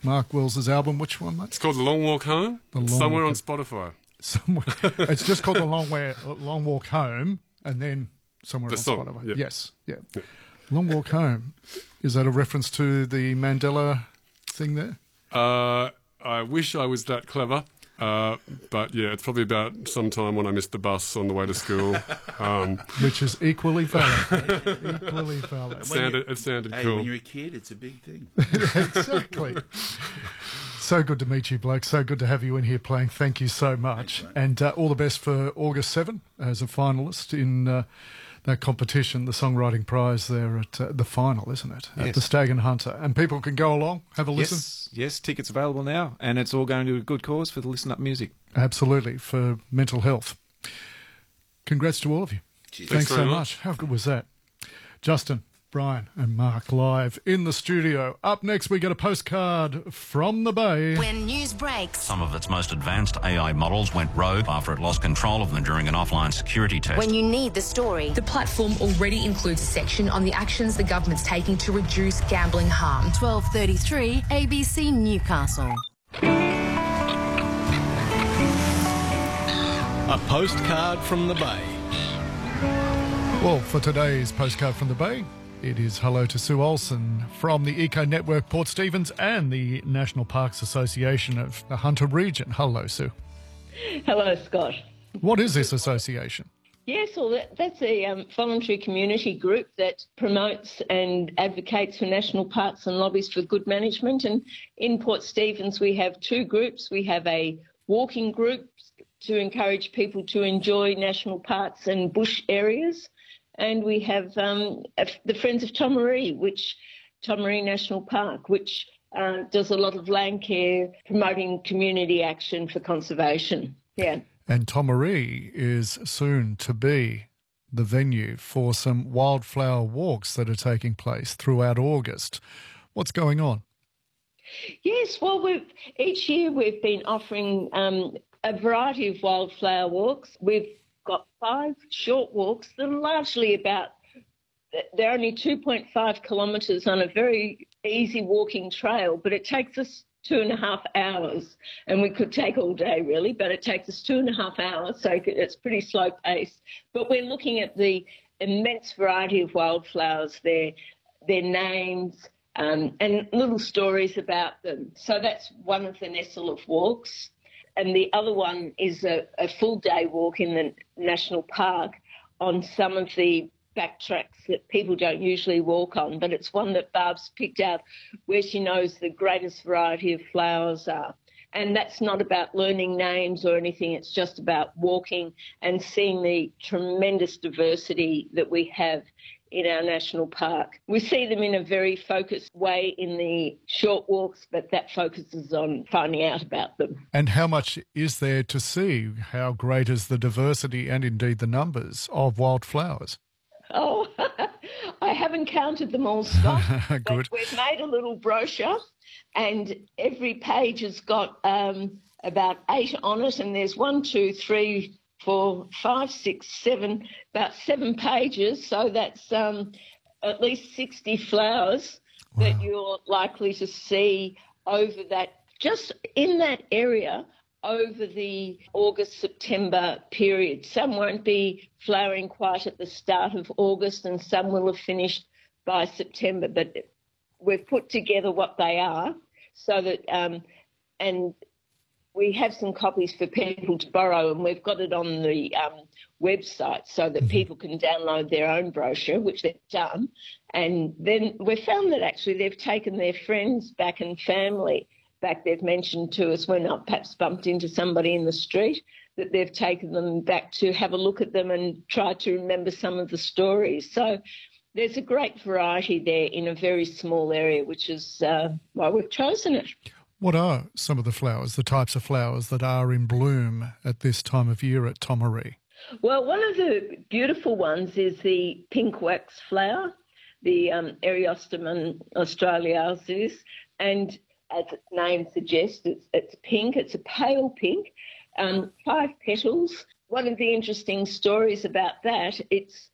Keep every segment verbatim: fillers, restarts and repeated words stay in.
Mark Wills' album. Which one, mate? It's called The Long Walk Home. The It's Long somewhere Walk- on Spotify. Somewhere. It's just called The Long, Way, Long Walk Home, and then somewhere The on song, Spotify. yeah. Yes, yeah. Yeah. Long Walk Home. Is that a reference to the Mandela thing there? Uh, I wish I was that clever. Uh, but yeah, it's probably about some time when I missed the bus on the way to school. Um, Which is equally valid. equally valid. it sounded, it sounded Hey, cool. when you're a kid, it's a big thing. Exactly. So good to meet you, bloke. So good to have you in here playing. Thank you so much. Thanks, and uh, all the best for August seventh as a finalist in uh, that competition, the Songwriting Prize there at uh, the final, isn't it? At Yes. the Stag and Hunter. And people can go along, have a listen. Yes, yes, tickets available now, and it's all going to a good cause for the Listen Up music. Absolutely, for mental health. Congrats to all of you. Cheers. Thanks, Thanks so very much. much. How good was that? Justin, Brian and Mark live in the studio. Up next, we get a postcard from the Bay. When news breaks, Some of its most advanced A I models went rogue after it lost control of them during an offline security test. when you need the story, The platform already includes a section on the actions the government's taking to reduce gambling harm. twelve thirty-three A B C Newcastle. A postcard from the Bay. Well, for today's postcard from the Bay, it is hello to Sue Olsen from the Eco Network Port Stephens and the National Parks Association of the Hunter Region. Hello, Sue. Hello, Scott. What is this association? Yes, well, that, that's a um, voluntary community group that promotes and advocates for national parks and lobbies for good management. And in Port Stephens, we have two groups. We have a walking group to encourage people to enjoy national parks and bush areas. And we have um, the Friends of Tomaree, which Tomaree National Park, which uh, does a lot of land care, promoting community action for conservation. Yeah. And Tomaree is soon to be the venue for some wildflower walks that are taking place throughout August. What's going on? Yes, well, we've each year we've been offering um, a variety of wildflower walks. We've got five short walks that are largely about, they're only two point five kilometres on a very easy walking trail, but it takes us two and a half hours, and we could take all day really, but it takes us two and a half hours, so it's pretty slow pace. But we're looking at the immense variety of wildflowers, their, their names, um, and little stories about them. So that's one of the nestle of walks. And the other one is a, a full day walk in the national park on some of the backtracks that people don't usually walk on, but it's one that Barb's picked out where she knows the greatest variety of flowers are. And that's not about learning names or anything, it's just about walking and seeing the tremendous diversity that we have in our national park. We see them in a very focused way in the short walks, but that focuses on finding out about them. And how much is there to see? How great is the diversity and indeed the numbers of wildflowers? Oh, I haven't counted them all, Scott. Good. But we've made a little brochure, and every page has got um, about eight on it, and there's one, two, three, four, five, six, seven, about seven pages. So that's um, at least sixty flowers Wow. that you're likely to see over that, just in that area, over the August-September period. Some won't be flowering quite at the start of August, and some will have finished by September, but we've put together what they are so that, um, and we have some copies for people to borrow, and we've got it on the um, website so that people can download their own brochure, which they've done. And then we found that actually they've taken their friends back and family back. They've mentioned to us when I've perhaps bumped into somebody in the street that they've taken them back to have a look at them and try to remember some of the stories. So there's a great variety there in a very small area, which is uh, why we've chosen it. What are some of the flowers, the types of flowers that are in bloom at this time of year at Tomaree? Well, one of the beautiful ones is the pink wax flower, the um, Eriostemon australiensis, and as its name suggests, it's, it's pink. It's a pale pink, um, five petals. One of the interesting stories about that, it's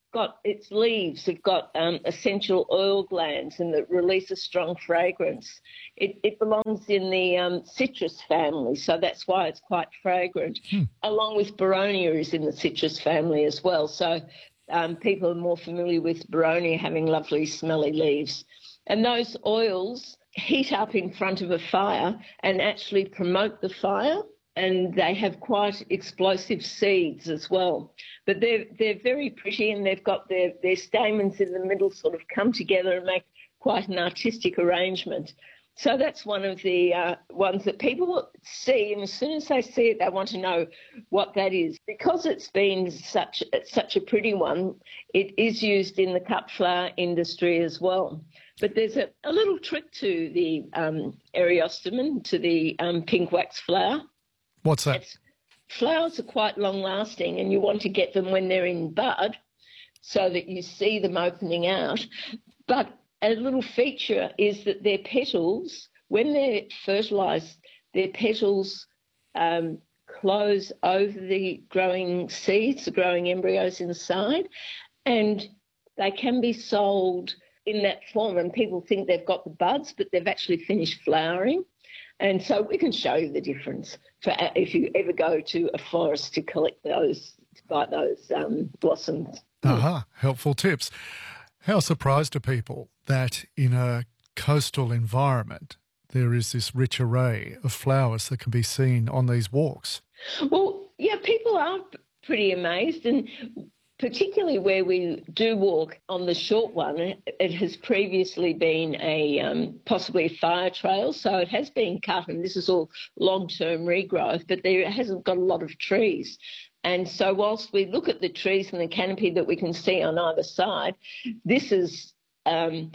got its leaves have got um, essential oil glands and that release a strong fragrance. It, it belongs in the um, citrus family, so that's why it's quite fragrant, hmm. along with Boronia is in the citrus family as well. So um, people are more familiar with Boronia having lovely smelly leaves. And those oils heat up in front of a fire and actually promote the fire, and they have quite explosive seeds as well. But they're, they're very pretty, and they've got their, their stamens in the middle sort of come together and make quite an artistic arrangement. So that's one of the uh, ones that people see, and as soon as they see it, they want to know what that is. Because it's been such, such a pretty one, it is used in the cut flower industry as well. But there's a, a little trick to the um, Eriostemon, to the um, pink wax flower. What's that? It's, flowers are quite long-lasting, and you want to get them when they're in bud so that you see them opening out. But a little feature is that their petals, when they're fertilised, their petals um, close over the growing seeds, the growing embryos inside, and they can be sold in that form, and people think they've got the buds, but they've actually finished flowering. And so we can show you the difference for if you ever go to a forest to collect those, to buy those um, blossoms. Aha, helpful tips. How surprised are people that in a coastal environment there is this rich array of flowers that can be seen on these walks? Well, yeah, people are pretty amazed, and particularly where we do walk on the short one, it has previously been a um, possibly a fire trail, so it has been cut, and this is all long-term regrowth, but there hasn't got a lot of trees. And so whilst we look at the trees and the canopy that we can see on either side, this is, um,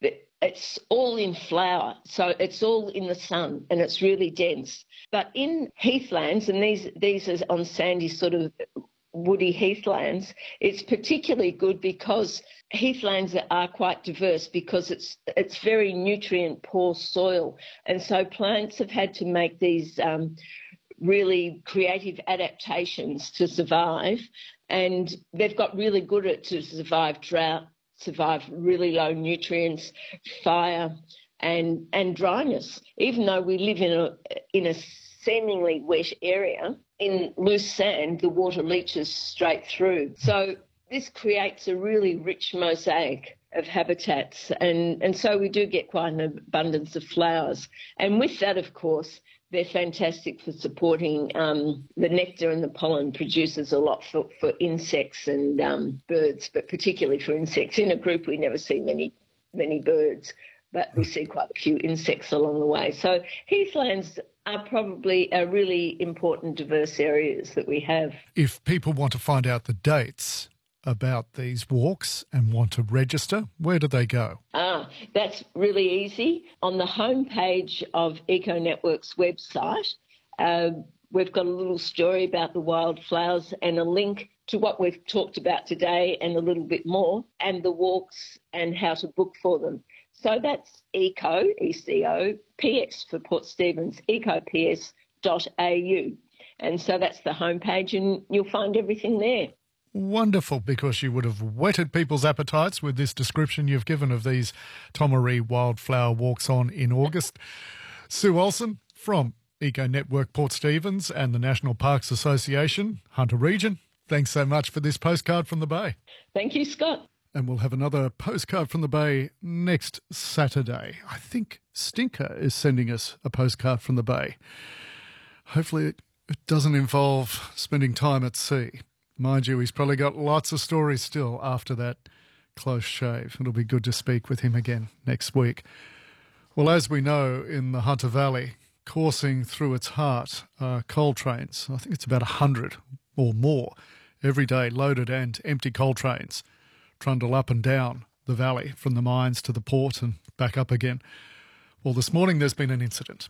it's all in flower, so it's all in the sun and it's really dense. But in heathlands, and these, these are on sandy sort of woody heathlands, it's particularly good because heathlands are quite diverse because it's it's very nutrient poor soil, and so plants have had to make these um, really creative adaptations to survive, and they've got really good at to survive drought, survive really low nutrients, fire, and and dryness. Even though we live in a in a seemingly wet area, in loose sand, the water leaches straight through. So this creates a really rich mosaic of habitats, and, and so we do get quite an abundance of flowers. And with that, of course, they're fantastic for supporting um, the nectar and the pollen produces a lot for, for insects and um, birds, but particularly for insects. In a group, we never see many, many birds, but we see quite a few insects along the way. So heathlands are probably a really important diverse areas that we have. If people want to find out the dates about these walks and want to register, where do they go? Ah, that's really easy. On the homepage of Eco Network's website, uh, we've got a little story about the wildflowers and a link to what we've talked about today and a little bit more, and the walks and how to book for them. So that's eco, E C O, P S for Port Stephens, ecops dot a u. And so that's the homepage, and you'll find everything there. Wonderful, because you would have whetted people's appetites with this description you've given of these Tomaree wildflower walks on in August. Sue Olsen from Eco Network Port Stephens and the National Parks Association, Hunter Region, thanks so much for this postcard from the Bay. Thank you, Scott. And we'll have another postcard from the Bay next Saturday. I think Stinker is sending us a postcard from the Bay. Hopefully it, it doesn't involve spending time at sea. Mind you, he's probably got lots of stories still after that close shave. It'll be good to speak with him again next week. Well, as we know, in the Hunter Valley, coursing through its heart are coal trains. I think it's about a hundred or more every day, loaded and empty coal trains trundle up and down the valley from the mines to the port and back up again. Well, this morning there's been an incident.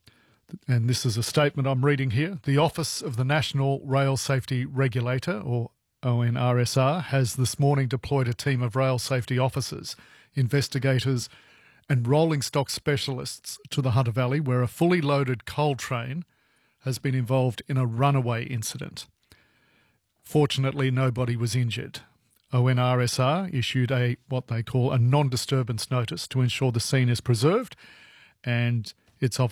And this is a statement I'm reading here. The Office of the National Rail Safety Regulator, or O N R S R, has this morning deployed a team of rail safety officers, investigators and rolling stock specialists to the Hunter Valley, where a fully loaded coal train has been involved in a runaway incident. Fortunately, nobody was injured. O N R S R issued a what they call a non-disturbance notice to ensure the scene is preserved, and its officer